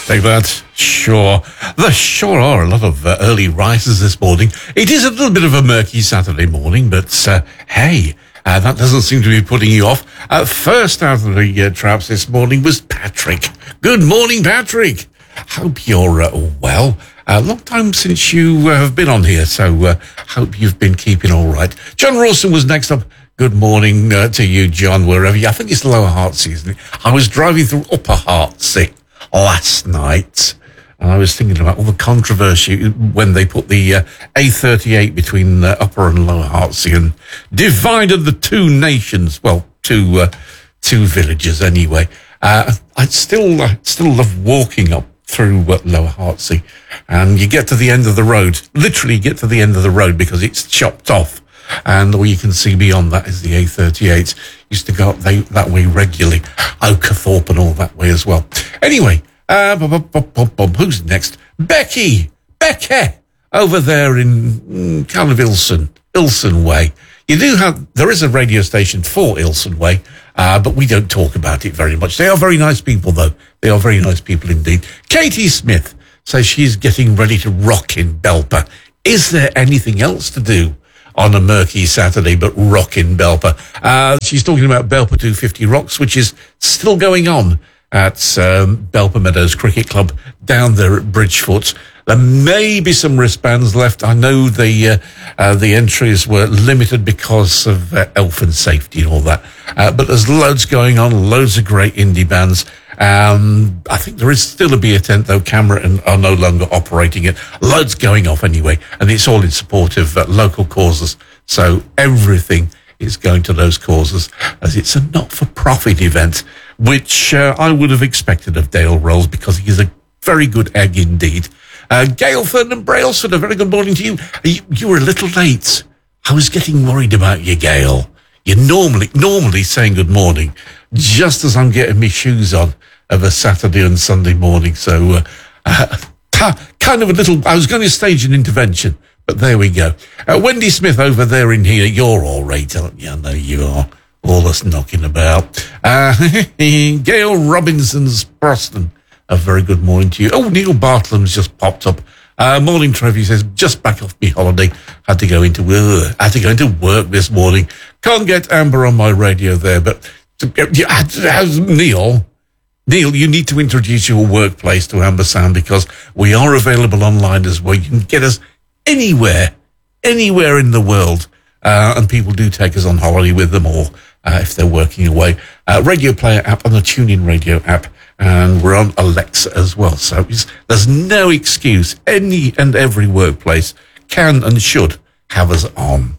like that. Sure. There sure are a lot of early risers this morning. It is a little bit of a murky Saturday morning, but hey, that doesn't seem to be putting you off. First out of the traps this morning was Patrick. Good morning, Patrick. Hope you're well. Long time since you have been on here, so hope you've been keeping all right. John Rawson was next up. Good morning to you, John, wherever you... I think it's Lower Hartsey, isn't it? I was driving through Upper Hartsey last night, and I was thinking about all the controversy when they put the A38 between Upper and Lower Hartsey and divided the two nations. Well, two villages anyway. I still love walking up through Lower Hartsey, and you get to the end of the road, literally get to the end of the road because it's chopped off, and all you can see beyond that is the A38. Used to go up that way regularly, Oakerthorpe and all that way as well. Anyway, who's next? Becky, over there in kind of Ilson Way. There is a radio station for Ilson Way, but we don't talk about it very much. They are very nice people, though. They are very nice people indeed. Katie Smith says she's getting ready to rock in Belper. Is there anything else to do on a murky Saturday but rock in Belper? She's talking about Belper 250 Rocks, which is still going on at Belper Meadows Cricket Club down there at Bridgefoot. There may be some wristbands left. I know the entries were limited because of health and safety and all that. But there's loads going on, loads of great indie bands. I think there is still a beer tent, though Cameron are no longer operating it. Loads going off anyway, and it's all in support of local causes. So everything is going to those causes, as it's a not-for-profit event, which I would have expected of Dale Rolls, because he is a very good egg indeed. Gail Ferdinand Brailsford, a very good morning to you. You were a little late. I was getting worried about you, Gail. You're normally saying good morning just as I'm getting my shoes on of a Saturday and Sunday morning. So, kind of a little... I was going to stage an intervention, but there we go. Wendy Smith over there in here. You're all right, aren't you? I know you are. All us knocking about. Gail Robinson's Proston. A very good morning to you. Oh, Neil Bartlam's just popped up. Morning, Trevi says, just back off me holiday. Had to go into work this morning. Can't get Amber on my radio there, but Neil, you need to introduce your workplace to Amber Sound, because we are available online as well. You can get us anywhere in the world. And people do take us on holiday with them, or if they're working away. Radio Player app and the TuneIn Radio app. And we're on Alexa as well. So there's no excuse. Any and every workplace can and should have us on.